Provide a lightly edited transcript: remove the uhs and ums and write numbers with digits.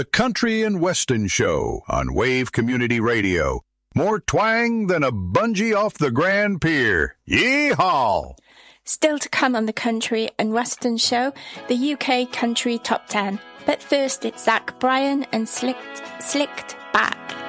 The Country and Weston Show on Wave Community Radio. More twang than a bungee off the Grand Pier. Yee-haw! Still to come on the Country and Western Show, the UK Country Top 10. But first, it's Zach Bryan and Slicked Back.